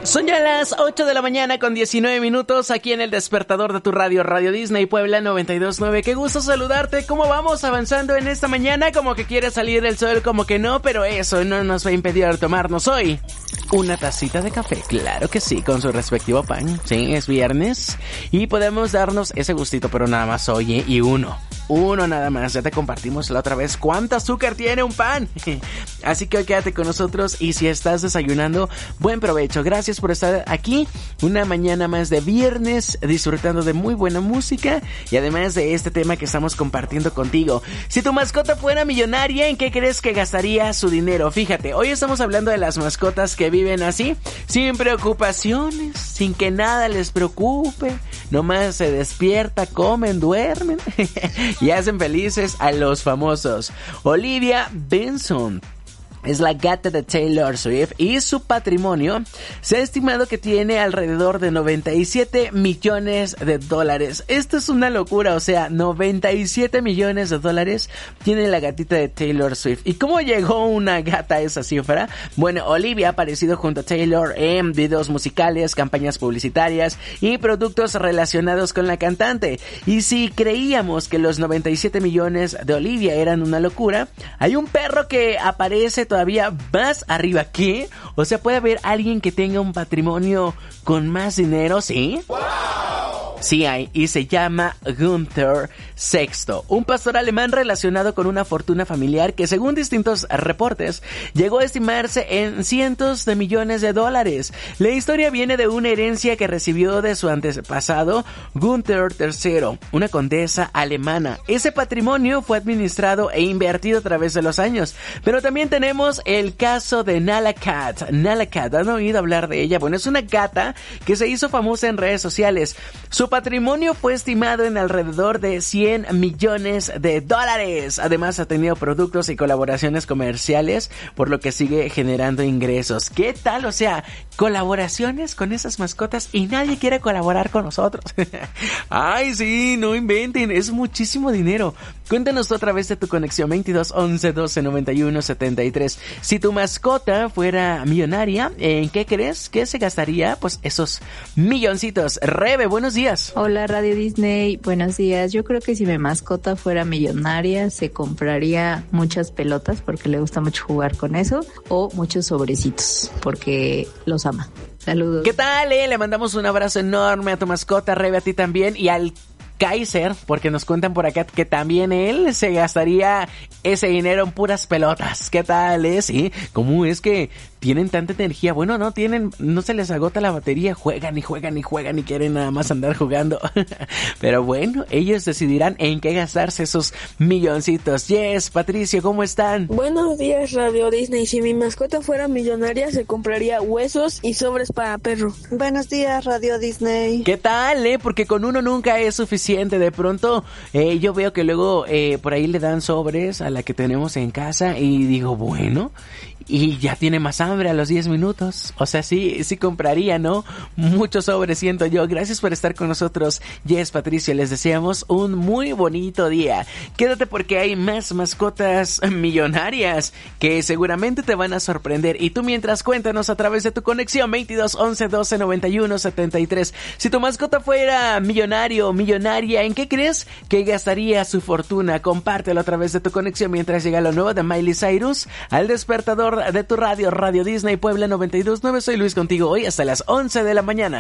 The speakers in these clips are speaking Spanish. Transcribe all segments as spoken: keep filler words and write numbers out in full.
Son ya las ocho de la mañana con diecinueve minutos aquí en el despertador de tu radio, Radio Disney Puebla noventa y dos punto nueve. Qué gusto saludarte. ¿Cómo vamos avanzando en esta mañana? Como que quiere salir el sol, como que no, pero eso no nos va a impedir tomarnos hoy una tacita de café. Claro que sí, con su respectivo pan. Sí, es viernes y podemos darnos ese gustito, pero nada más, oye, y uno. Uno nada más, ya te compartimos la otra vez cuánto azúcar tiene un pan. Así que hoy quédate con nosotros y si estás desayunando, buen provecho. Gracias por estar aquí una mañana más de viernes, disfrutando de muy buena música y además de este tema que estamos compartiendo contigo. Si tu mascota fuera millonaria, ¿en qué crees que gastaría su dinero? Fíjate, hoy estamos hablando de las mascotas que viven así, sin preocupaciones, sin que nada les preocupe, nomás se despierta, comen, duermen y hacen felices a los famosos. Olivia Benson es la gata de Taylor Swift y su patrimonio se ha estimado que tiene alrededor de noventa y siete millones de dólares. Esto es una locura, o sea, noventa y siete millones de dólares tiene la gatita de Taylor Swift. ¿Y cómo llegó una gata a esa cifra? Bueno, Olivia ha aparecido junto a Taylor en videos musicales, campañas publicitarias y productos relacionados con la cantante. Y si creíamos que los noventa y siete millones de Olivia eran una locura, hay un perro que aparece todavía más arriba. ¿Qué? O sea, puede haber alguien que tenga un patrimonio con más dinero, ¿sí? ¡Wow! Sí hay, y se llama Gunther Sexto, un pastor alemán relacionado con una fortuna familiar que según distintos reportes llegó a estimarse en cientos de millones de dólares. La historia viene de una herencia que recibió de su antepasado Gunther tercero, una condesa alemana. Ese patrimonio fue administrado e invertido a través de los años, pero también tenemos el caso de Nala Cat. Nala Cat, ¿han oído hablar de ella? Bueno, es una gata que se hizo famosa en redes sociales. Su patrimonio fue estimado en alrededor de cien millones de dólares. Además ha tenido productos y colaboraciones comerciales, por lo que sigue generando ingresos. ¿Qué tal? O sea, colaboraciones con esas mascotas y nadie quiere colaborar con nosotros. Ay, sí, no inventen, es muchísimo dinero. Cuéntanos tú a través de tu conexión veintidós once doce noventa y uno setenta y tres. Si tu mascota fuera millonaria, ¿en qué crees que se gastaría? Pues esos milloncitos. Rebe, buenos días. Hola Radio Disney, buenos días. Yo creo que si mi mascota fuera millonaria se compraría muchas pelotas porque le gusta mucho jugar con eso, o muchos sobrecitos porque los ama. Saludos. ¿Qué tal? Eh? Le mandamos un abrazo enorme a tu mascota, Rebe, a ti también, y al Kaiser, porque nos cuentan por acá que también él se gastaría ese dinero en puras pelotas. ¿Qué tal es? ¿Sí? ¿Cómo es que tienen tanta energía? Bueno, no tienen, no se les agota la batería, juegan y juegan y juegan y quieren nada más andar jugando. Pero bueno, ellos decidirán en qué gastarse esos milloncitos. Yes, Patricio, ¿cómo están? Buenos días, Radio Disney. Si mi mascota fuera millonaria, se compraría huesos y sobres para perro. Buenos días, Radio Disney. ¿Qué tal, eh? Porque con uno nunca es suficiente. De pronto, eh, yo veo que luego eh, por ahí le dan sobres a la que tenemos en casa y digo, bueno, y ya tiene más hambre a los diez minutos. O sea, sí, sí compraría, ¿no? Muchos sobres, siento yo. Gracias por estar con nosotros. Yes, Patricio, les deseamos un muy bonito día. Quédate porque hay más mascotas millonarias que seguramente te van a sorprender. Y tú mientras cuéntanos a través de tu conexión veintidós once doce noventa y uno setenta y tres. Si tu mascota fuera millonario o millonaria, ¿en qué crees que gastaría su fortuna? Compártelo a través de tu conexión mientras llega lo nuevo de Miley Cyrus al despertador de tu radio, Radio Disney Puebla noventa y dos punto nueve. Soy Luis contigo hoy hasta las once de la mañana.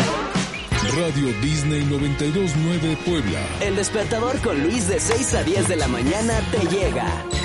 Radio Disney noventa y dos punto nueve Puebla. El despertador con Luis de seis a diez de la mañana te llega.